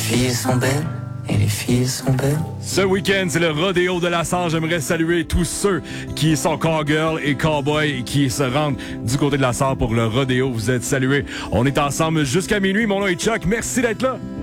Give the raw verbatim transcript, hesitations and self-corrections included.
filles sont belles. Et les filles sont belles. Ce week-end, c'est le rodéo de la Sarre. J'aimerais saluer tous ceux qui sont cowgirl et cowboy et qui se rendent du côté de la Sarre pour le rodéo. Vous êtes salués. On est ensemble jusqu'à minuit. Mon nom est Chuck. Merci d'être là.